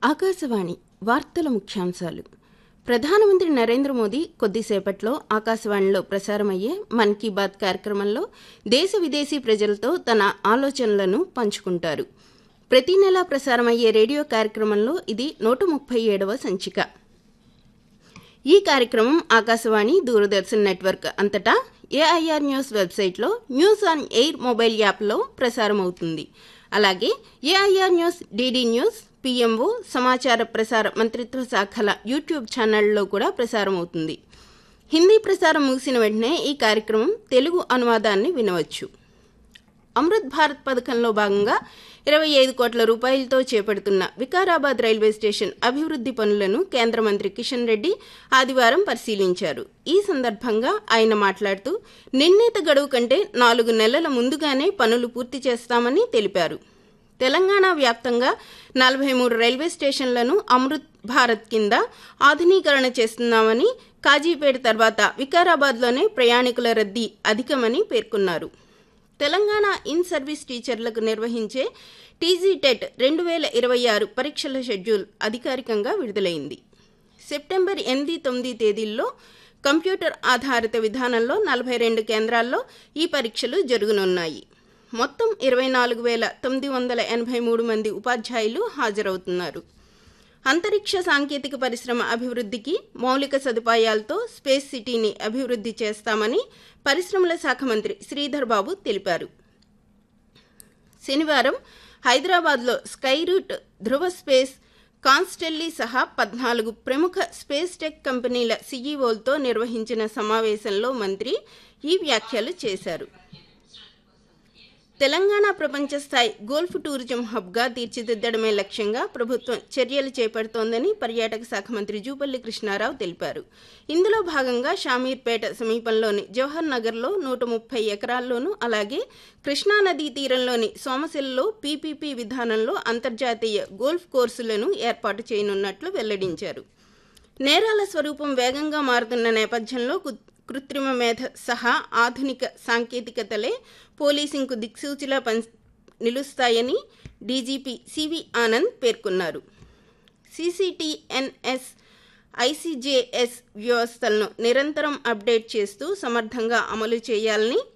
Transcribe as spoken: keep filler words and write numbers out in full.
ఆకాశవాణి వార్తల ముఖ్యాంశాలు. ప్రధానమంత్రి నరేంద్ర మోదీ కొద్దిసేపట్లో ఆకాశవాణిలో ప్రసారమయ్యే మన్ కీ బాత్ కార్యక్రమంలో దేశ విదేశీ ప్రజలతో తన ఆలోచనలను పంచుకుంటారు. ప్రతి నెలా ప్రసారమయ్యే రేడియో కార్యక్రమంలో ఇది నూట ముప్పై ఏడవ సంచిక. ఈ కార్యక్రమం ఆకాశవాణి, దూరదర్శన్ నెట్వర్క్ అంతటా ఏఐఆర్ న్యూస్ వెబ్సైట్లో న్యూస్ ఆన్ ఎయిర్ మొబైల్ యాప్లో ప్రసారమవుతుంది. అలాగే AIR news, DD news, PMO, సమాచార ప్రసార మంత్రిత్వ శాఖల యూట్యూబ్ ఛానళ్లలో కూడా ప్రసారమవుతుంది. హిందీ ప్రసారం ముగిసిన వెంటనే ఈ కార్యక్రమం తెలుగు అనువాదాన్ని వినవచ్చు. అమృత్ భారత్ పథకంలో భాగంగా ఇరవై ఐదు కోట్ల రూపాయలతో చేపడుతున్న వికారాబాద్ రైల్వే స్టేషన్ అభివృద్ధి పనులను కేంద్ర మంత్రి కిషన్ రెడ్డి ఆదివారం పరిశీలించారు. ఈ సందర్భంగా ఆయన మాట్లాడుతూ నిర్ణీత గడువు కంటే నాలుగు నెలల ముందుగానే పనులు పూర్తి చేస్తామని తెలిపారు. తెలంగాణ వ్యాప్తంగా నలభై మూడు రైల్వే స్టేషన్లను అమృత్ భారత్ కింద ఆధునీకరణ చేస్తున్నామని, కాజీపేట తర్వాత వికారాబాద్లోనే ప్రయాణికుల రద్దీ అధికమని పేర్కొన్నారు. తెలంగాణ ఇన్ సర్వీస్ టీచర్లకు నిర్వహించే టీజీటెట్ రెండు వేల ఇరవై ఆరు పరీక్షల షెడ్యూల్ అధికారికంగా విడుదలైంది. సెప్టెంబర్ ఎనిమిది తొమ్మిది తేదీల్లో కంప్యూటర్ ఆధారిత విధానంలో నలభై రెండు కేంద్రాల్లో ఈ పరీక్షలు జరగనున్నాయి. మొత్తం ఇరవై నాలుగు వేల తొమ్మిది వందల ఎనభై మూడు మంది ఉపాధ్యాయులు హాజరవుతున్నారు. అంతరిక్ష సాంకేతిక పరిశ్రమ అభివృద్ధికి మౌలిక సదుపాయాలతో స్పేస్ సిటీని అభివృద్ధి చేస్తామని పరిశ్రమల శాఖ మంత్రి శ్రీధర్ బాబు తెలిపారు. శనివారం హైదరాబాద్లో స్కై రూట్, ధృవ స్పేస్, కాన్స్టెల్లీ సహా పద్నాలుగు ప్రముఖ స్పేస్ టెక్ కంపెనీల సీఈఓలతో నిర్వహించిన సమావేశంలో మంత్రి ఈ వ్యాఖ్యలు చేశారు. తెలంగాణ ప్రపంచ స్థాయి గోల్ఫ్ టూరిజం హబ్గా తీర్చిదిద్దడమే లక్ష్యంగా ప్రభుత్వం చర్యలు చేపడుతోందని పర్యాటక శాఖ మంత్రి జూపల్లి కృష్ణారావు తెలిపారు. ఇందులో భాగంగా షామీర్పేట సమీపంలోని జవహర్ నగర్లో నూట ముప్పై ఎకరాల్లోనూ, అలాగే కృష్ణానదీ తీరంలోని సోమశిలలో పీపీపీ విధానంలో అంతర్జాతీయ గోల్ఫ్ కోర్సులను ఏర్పాటు చేయనున్నట్లు వెల్లడించారు. నేరాల స్వరూపం వేగంగా మారుతున్న నేపథ్యంలో కృత్రిమ మేధ సహా ఆధునిక సాంకేతికతలే పోలీసింగ్కు దిక్సూచిలా పని నిలుస్తాయని డీజీపీ సివి ఆనంద్ పేర్కొన్నారు. సీసీటీఎన్ఎస్, ఐసీజేఎస్ వ్యవస్థలను నిరంతరం అప్డేట్ చేస్తూ సమర్థంగా అమలు చేయాలని